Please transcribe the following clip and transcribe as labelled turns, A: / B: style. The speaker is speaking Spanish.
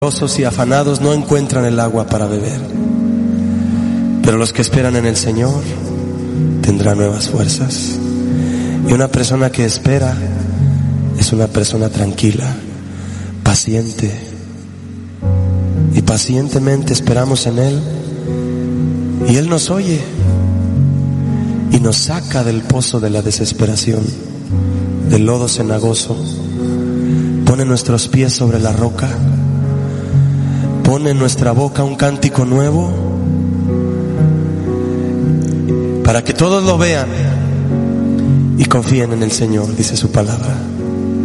A: y afanados no encuentran el agua para beber, pero los que esperan en el Señor tendrán nuevas fuerzas. Y una persona que espera es una persona tranquila, paciente, y pacientemente esperamos en Él, y Él nos oye y nos saca del pozo de la desesperación, del lodo cenagoso, pone nuestros pies sobre la roca, pone en nuestra boca un cántico nuevo para que todos lo vean y confíen en el Señor, dice su palabra.